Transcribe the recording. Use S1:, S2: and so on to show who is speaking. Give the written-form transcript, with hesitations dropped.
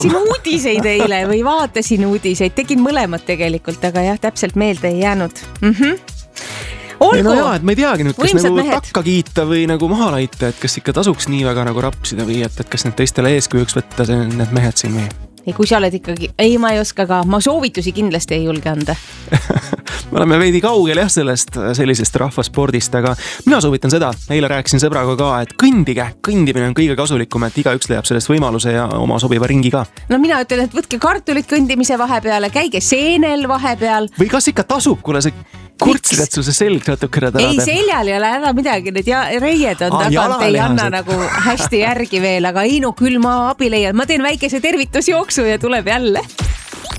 S1: siin uudiseid eile või vaatasin uudiseid, tegin mõlemad tegelikult, aga jah, täpselt meelde ei jäänud. Olgu,
S2: no jah, et ma ei teagi nüüd, kas nagu
S1: mehed.
S2: takka kiita või nagu maha laita, et kas ikka tasuks nii väga nagu rapsida või et kas need teistele eeskujuks võtta need mehed siin või?
S1: Ei, kui sa oled ikkagi, ei, ma ei oska ka, ma soovitusi kindlasti ei julge anda.
S2: Me oleme veidi kaugel jah sellisest rahvaspordist, aga mina soovitan seda, eile rääkisin sõbraga ka, et kõndimine on kõige kasulikum, et igaüks leiab sellest võimaluse ja oma sobiva ringi ka.
S1: No mina ütlen, et võtke kartulit kõndimise vahepeale, käige seenel vahepeal.
S2: Või kas ikka tasub, kuule see kurtsid, et sul see selg natukene
S1: ei, seljal ei ole häda midagi, need reied on tagant, ei anna nagu hästi järgi veel, aga ei no küll ma abi leian, ma teen väikese tervitusjooksu ja tuleb jälle.